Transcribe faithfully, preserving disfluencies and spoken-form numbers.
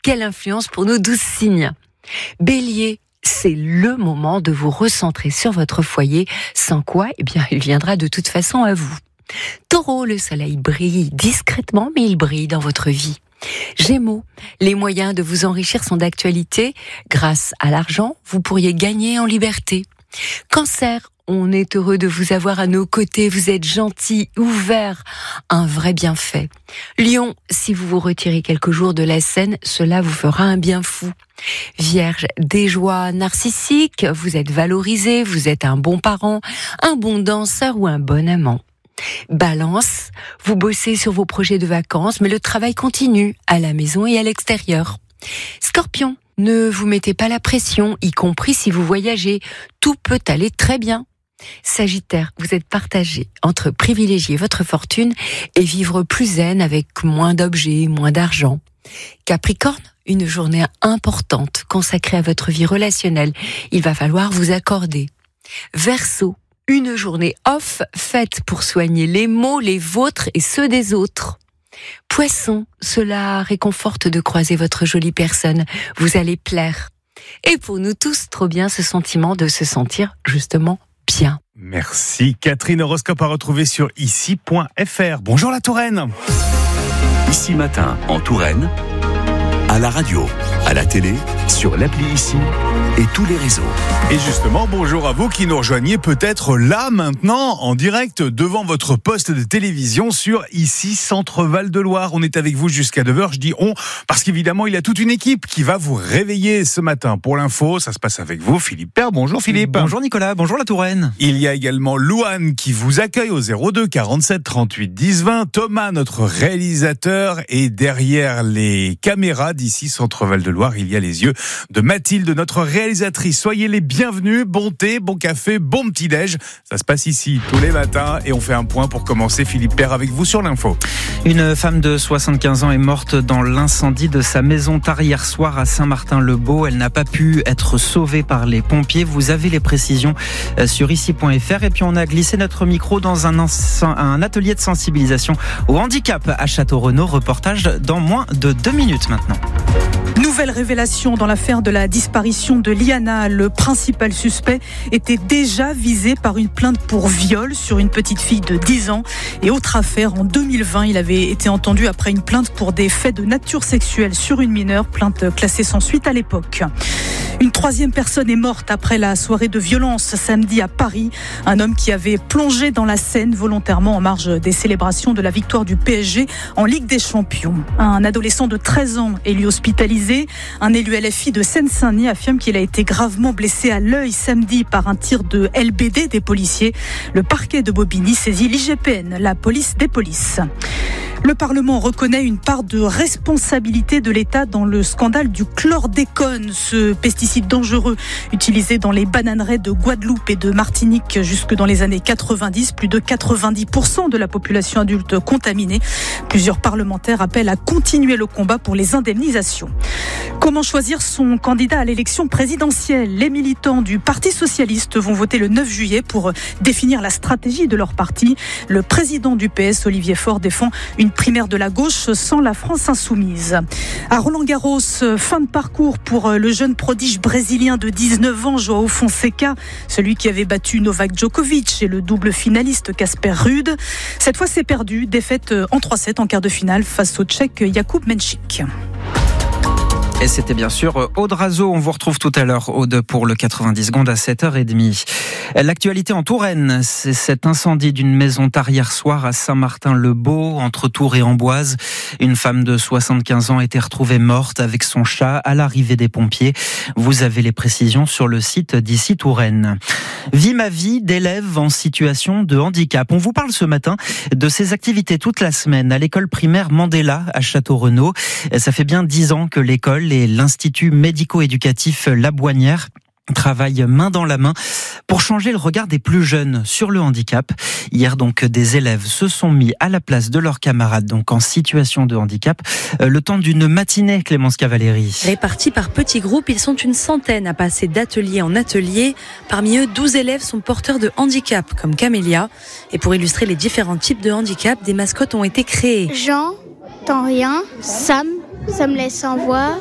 quelle influence pour nos douze signes. Bélier, c'est le moment de vous recentrer sur votre foyer, sans quoi, eh bien, il viendra de toute façon à vous. Taureau, le soleil brille discrètement, mais il brille dans votre vie. Gémeaux, les moyens de vous enrichir sont d'actualité. Grâce à l'argent, vous pourriez gagner en liberté. Cancer, on est heureux de vous avoir à nos côtés. Vous êtes gentil, ouvert, un vrai bienfait. Lion, si vous vous retirez quelques jours de la scène, cela vous fera un bien fou. Vierge, des joies narcissiques, vous êtes valorisé, vous êtes un bon parent, un bon danseur ou un bon amant. Balance, vous bossez sur vos projets de vacances, mais le travail continue à la maison et à l'extérieur. Scorpion, ne vous mettez pas la pression, y compris si vous voyagez. Tout peut aller très bien. Sagittaire, vous êtes partagé entre privilégier votre fortune et vivre plus zen avec moins d'objets, moins d'argent. Capricorne, une journée importante consacrée à votre vie relationnelle. Il va falloir vous accorder. Verseau, une journée off faite pour soigner les maux, les vôtres et ceux des autres. Poisson, cela réconforte de croiser votre jolie personne. Vous allez plaire. Et pour nous tous, trop bien ce sentiment de se sentir justement bien. Merci Catherine. Horoscope à retrouver sur ici point f r. Bonjour la Touraine. Ici Matin en Touraine, à la radio, à la télé, sur l'appli Ici et tous les réseaux. Et justement, bonjour à vous qui nous rejoignez peut-être là maintenant en direct devant votre poste de télévision sur Ici Centre Val de Loire. On est avec vous jusqu'à neuf heures, je dis on, parce qu'évidemment il y a toute une équipe qui va vous réveiller ce matin. Pour l'info, ça se passe avec vous, Philippe Père. Bonjour Philippe. Bonjour Nicolas, bonjour la Touraine. Il y a également Louane qui vous accueille au zéro deux quarante-sept trente-huit dix vingt. Thomas, notre réalisateur, et derrière les caméras d'Ici Centre Val de Loire, il y a les yeux de Mathilde, notre réalisatrice. Soyez les bienvenus, bon thé, bon café, bon petit-déj. Ça se passe ici tous les matins et on fait un point pour commencer. Philippe Père avec vous sur l'info. Une femme de soixante-quinze ans est morte dans l'incendie de sa maison tard hier soir à Saint-Martin-le-Beau. Elle n'a pas pu être sauvée par les pompiers. Vous avez les précisions sur ici point f r. Et puis on a glissé notre micro dans un, un atelier de sensibilisation au handicap à Château-Renaud. Reportage dans moins de deux minutes maintenant. Nouvelle révélation dans l'affaire de la disparition de Liana. Le principal suspect était déjà visé par une plainte pour viol sur une petite fille de dix ans. Et autre affaire, en deux mille vingt, il avait été entendu après une plainte pour des faits de nature sexuelle sur une mineure, plainte classée sans suite à l'époque. Une troisième personne est morte après la soirée de violence samedi à Paris. Un homme qui avait plongé dans la Seine volontairement en marge des célébrations de la victoire du P S G en Ligue des Champions. Un adolescent de treize ans est lui hospitalisé. Un élu L F I de Seine-Saint-Denis affirme qu'il a été gravement blessé à l'œil samedi par un tir de L B D des policiers. Le parquet de Bobigny saisit l'I G P N, la police des polices. Le Parlement reconnaît une part de responsabilité de l'État dans le scandale du chlordécone, ce pesticide dangereux utilisé dans les bananeraies de Guadeloupe et de Martinique jusque dans les années quatre-vingt-dix. Plus de quatre-vingt-dix pour cent de la population adulte contaminée. Plusieurs parlementaires appellent à continuer le combat pour les indemnisations. Comment choisir son candidat à l'élection présidentielle ? Les militants du Parti socialiste vont voter le neuf juillet pour définir la stratégie de leur parti. Le président du P S, Olivier Faure, défend une primaire de la gauche sans la France insoumise. À Roland-Garros, fin de parcours pour le jeune prodige brésilien de dix-neuf ans, João Fonseca, celui qui avait battu Novak Djokovic et le double finaliste Casper Ruud. Cette fois, c'est perdu. Défaite en trois sept en quart de finale face au Tchèque Jakub Menchik. Et c'était bien sûr Aude Razo. On vous retrouve tout à l'heure, Aude, pour le quatre-vingt-dix secondes à sept heures trente. L'actualité en Touraine, c'est cet incendie d'une maison tard hier soir à Saint-Martin-le-Beau, entre Tours et Amboise. Une femme de soixante-quinze ans a été retrouvée morte avec son chat à l'arrivée des pompiers. Vous avez les précisions sur le site d'Ici Touraine. Vie ma vie d'élèves en situation de handicap. On vous parle ce matin de ces activités toute la semaine à l'école primaire Mandela à Château-Renaud. Ça fait bien dix ans que l'école et l'Institut médico-éducatif La Boignière travaillent main dans la main pour changer le regard des plus jeunes sur le handicap. Hier donc, des élèves se sont mis à la place de leurs camarades donc en situation de handicap, le temps d'une matinée, Clémence Cavalieri. Répartis par petits groupes, ils sont une centaine à passer d'atelier en atelier. Parmi eux, douze élèves sont porteurs de handicap, comme Camélia. Et pour illustrer les différents types de handicap, des mascottes ont été créées. Jean, t'en rien, Sam, ça me laisse sans voix.